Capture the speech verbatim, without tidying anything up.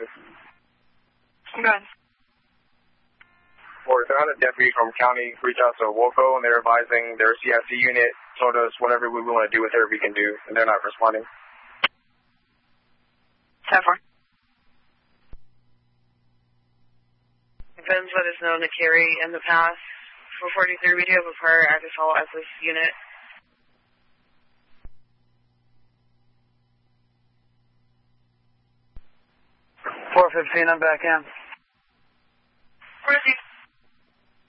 Texas. Go ahead. Or so I had a deputy from county reach out to WOCO, and they're advising their C I C unit told us whatever we want to do with her, we can do, and they're not responding. ten four. Ben's let us know to carry in the past. For forty-three, we do have a prior active follow at this unit. four fifteen, I'm back in. Where's he